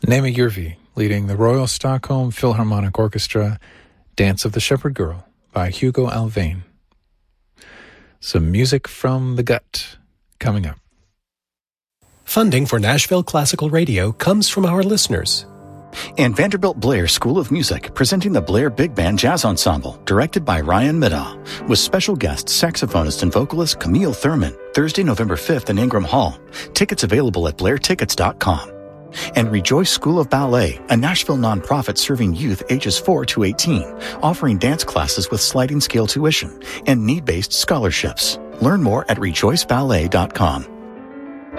Nema Järvi, leading the Royal Stockholm Philharmonic Orchestra, Dance of the Shepherd Girl by Hugo Alvain. Some music from the gut coming up. Funding for Nashville Classical Radio comes from our listeners. And Vanderbilt Blair School of Music, presenting the Blair Big Band Jazz Ensemble, directed by Ryan Middaugh, with special guest saxophonist and vocalist Camille Thurman, Thursday, November 5th in Ingram Hall. Tickets available at blairtickets.com. And Rejoice School of Ballet, a Nashville nonprofit serving youth ages 4 to 18, offering dance classes with sliding scale tuition and need-based scholarships. Learn more at rejoiceballet.com.